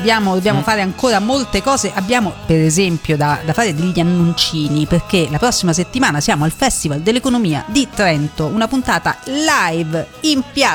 dobbiamo fare ancora molte cose. Abbiamo per esempio da fare degli annuncini, perché la prossima settimana siamo al Festival dell'Economia di Trento, una puntata live in piazza